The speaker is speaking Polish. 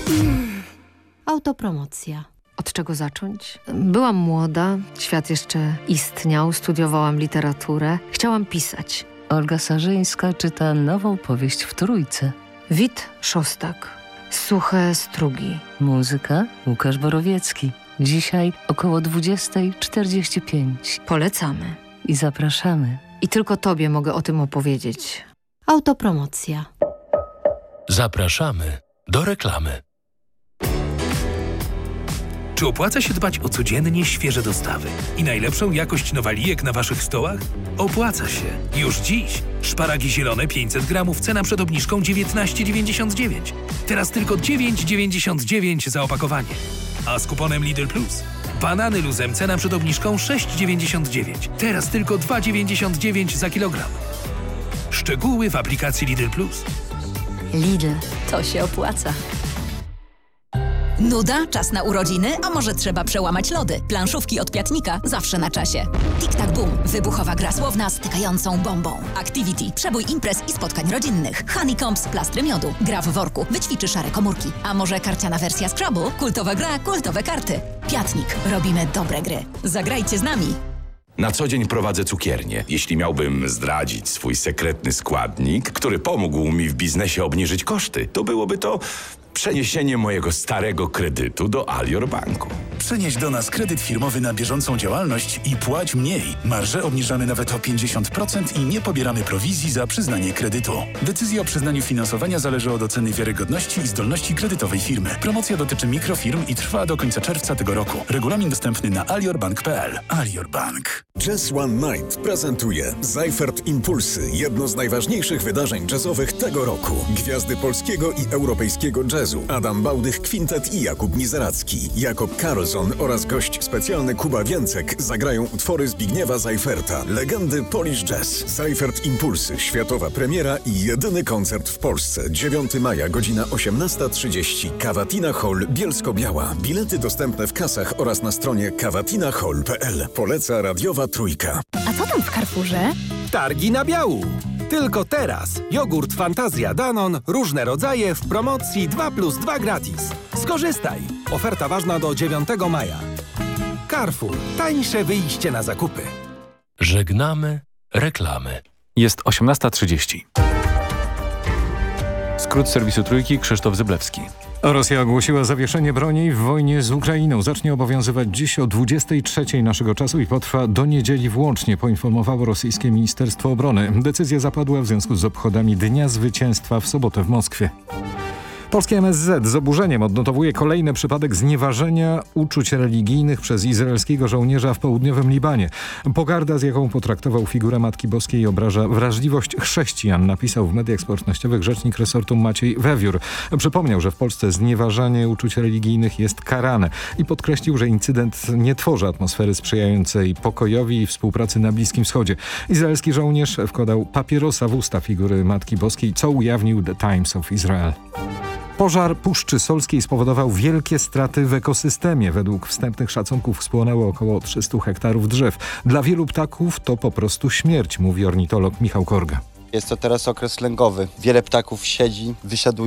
Autopromocja. Od czego zacząć? Byłam młoda, świat jeszcze istniał, studiowałam literaturę, chciałam pisać. Olga Sarzyńska czyta nową powieść w Trójce. Wit Szostak. Suche strugi. Muzyka Łukasz Borowiecki. Dzisiaj około 20:45. Polecamy. I zapraszamy. I tylko tobie mogę o tym opowiedzieć. Autopromocja. Zapraszamy do reklamy. Czy opłaca się dbać o codziennie świeże dostawy i najlepszą jakość nowalijek na waszych stołach? Opłaca się. Już dziś. Szparagi zielone 500 gramów, cena przed obniżką 19,99. Teraz tylko 9,99 za opakowanie. A z kuponem Lidl Plus banany luzem, cena przed obniżką 6,99. Teraz tylko 2,99 za kilogram. Szczegóły w aplikacji Lidl Plus. Lidl, to się opłaca. Nuda? Czas na urodziny? A może trzeba przełamać lody? Planszówki od Piatnika zawsze na czasie. Tic-tac boom. Wybuchowa gra słowna stykającą bombą. Activity. Przebój imprez i spotkań rodzinnych. Honeycombs. Plastry miodu. Gra w worku. Wyćwiczy szare komórki. A może karciana wersja Scrabble? Kultowa gra, kultowe karty. Piatnik. Robimy dobre gry. Zagrajcie z nami. Na co dzień prowadzę cukiernię. Jeśli miałbym zdradzić swój sekretny składnik, który pomógł mi w biznesie obniżyć koszty, to byłoby to przeniesienie mojego starego kredytu do Alior Banku. Przenieś do nas kredyt firmowy na bieżącą działalność i płać mniej. Marże obniżamy nawet o 50% i nie pobieramy prowizji za przyznanie kredytu. Decyzja o przyznaniu finansowania zależy od oceny wiarygodności i zdolności kredytowej firmy. Promocja dotyczy mikrofirm i trwa do końca czerwca tego roku. Regulamin dostępny na aliorbank.pl. Alior Bank. Jazz One Night prezentuje Seifert Impulsy, jedno z najważniejszych wydarzeń jazzowych tego roku. Gwiazdy polskiego i europejskiego jazzu, Adam Bałdych Kwintet i Jakub Mizeracki, Jakob Karlsson oraz gość specjalny Kuba Więcek zagrają utwory Zbigniewa Seiferta, legendy Polish Jazz. Seifert Impulsy, światowa premiera i jedyny koncert w Polsce. 9 maja, godzina 18:30, Cavatina Hall, Bielsko-Biała. Bilety dostępne w kasach oraz na stronie cavatinahall.pl. Poleca radiowa Trójka. A co tam w Carrefourze? Targi na biału. Tylko teraz. Jogurt Fantazja Danon, różne rodzaje w promocji 2+2 gratis. Skorzystaj. Oferta ważna do 9 maja. Carrefour. Tańsze wyjście na zakupy. Żegnamy reklamy. Jest 18:30. Skrót serwisu Trójki, Krzysztof Zyblewski. Rosja ogłosiła zawieszenie broni w wojnie z Ukrainą. Zacznie obowiązywać dziś o 23:00 naszego czasu i potrwa do niedzieli włącznie, poinformowało rosyjskie Ministerstwo Obrony. Decyzja zapadła w związku z obchodami Dnia Zwycięstwa w sobotę w Moskwie. Polskie MSZ z oburzeniem odnotowuje kolejny przypadek znieważenia uczuć religijnych przez izraelskiego żołnierza w południowym Libanie. Pogarda, z jaką potraktował figurę Matki Boskiej, obraża wrażliwość chrześcijan, napisał w mediach społecznościowych rzecznik resortu Maciej Wewiór. Przypomniał, że w Polsce znieważanie uczuć religijnych jest karane i podkreślił, że incydent nie tworzy atmosfery sprzyjającej pokojowi i współpracy na Bliskim Wschodzie. Izraelski żołnierz wkładał papierosa w usta figury Matki Boskiej, co ujawnił The Times of Israel. Pożar Puszczy Solskiej spowodował wielkie straty w ekosystemie. Według wstępnych szacunków spłonęło około 300 hektarów drzew. Dla wielu ptaków to po prostu śmierć, mówi ornitolog Michał Korga. Jest to teraz okres lęgowy. Wiele ptaków siedzi, wysiaduje